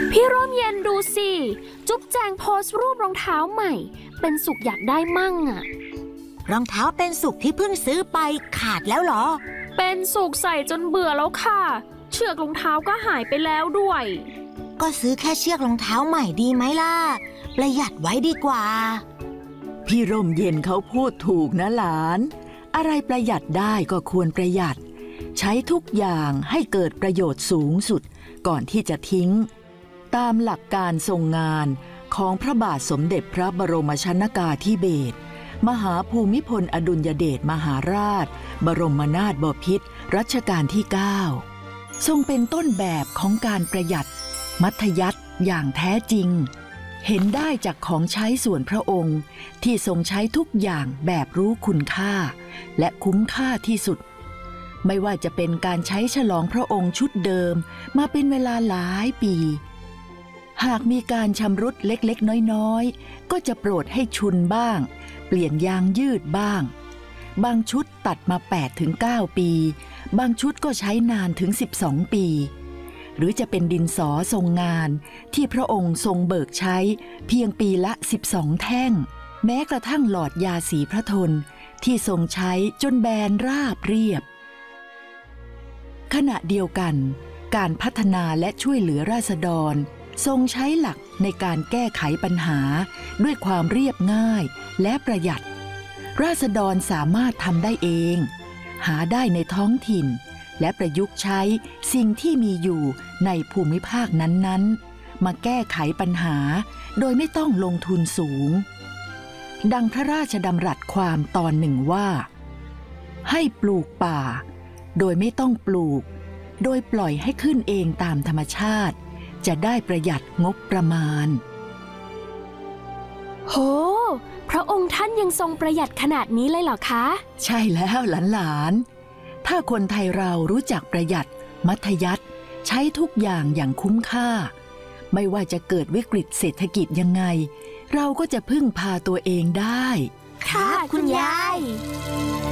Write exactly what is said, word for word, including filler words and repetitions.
พี่ร่มเย็นดูสิจุ๊บแจงโพสต์รูปรองเท้าใหม่เป็นสุขอยากได้มั่งอะรองเท้าเป็นสุขที่เพิ่งซื้อไปขาดแล้วเหรอเป็นสุขใส่จนเบื่อแล้วค่ะเชือกรองเท้าก็หายไปแล้วด้วยก็ซื้อแค่เชือกรองเท้าใหม่ดีไหมล่ะประหยัดไว้ดีกว่าพี่ร่มเย็นเขาพูดถูกนะหลานอะไรประหยัดได้ก็ควรประหยัดใช้ทุกอย่างให้เกิดประโยชน์สูงสุดก่อนที่จะทิ้งตามหลักการทรงงานของพระบาทสมเด็จพระบรมชนกาธิเบศรมหาภูมิพลอดุลยเดชมหาราชบรมนาถบพิตรรัชกาลที่เก้าทรงเป็นต้นแบบของการประหยัดมัธยัสถ์อย่างแท้จริงเห็นได้จากของใช้ส่วนพระองค์ที่ทรงใช้ทุกอย่างแบบรู้คุณค่าและคุ้มค่าที่สุดไม่ว่าจะเป็นการใช้ฉลองพระองค์ชุดเดิมมาเป็นเวลาหลายปีหากมีการชำรุดเล็กๆน้อยๆก็จะโปรดให้ชุนบ้างเปลี่ยนยางยืดบ้างบางชุดตัดมา แปดถึงเก้า ปีบางชุดก็ใช้นานถึงสิบสองปีหรือจะเป็นดินสอทรงงานที่พระองค์ทรงเบิกใช้เพียงปีละสิบสองแท่งแม้กระทั่งหลอดยาสีพระทนที่ทรงใช้จนแบนราบเรียบขณะเดียวกันการพัฒนาและช่วยเหลือราษฎรทรงใช้หลักในการแก้ไขปัญหาด้วยความเรียบง่ายและประหยัดราษฎรสามารถทำได้เองหาได้ในท้องถิ่นและประยุกต์ใช้สิ่งที่มีอยู่ในภูมิภาคนั้นๆมาแก้ไขปัญหาโดยไม่ต้องลงทุนสูงดังพระราชดำรัสความตอนหนึ่งว่าให้ปลูกป่าโดยไม่ต้องปลูกโดยปล่อยให้ขึ้นเองตามธรรมชาติจะได้ประหยัดงบประมาณโหพระองค์ท่านยังทรงประหยัดขนาดนี้เลยเหรอคะใช่แล้วหลานๆถ้าคนไทยเรารู้จักประหยัดมัธยัสถ์ใช้ทุกอย่างอย่างคุ้มค่าไม่ว่าจะเกิดวิกฤตเศรษฐกิจยังไงเราก็จะพึ่งพาตัวเองได้ค่ะคุณยาย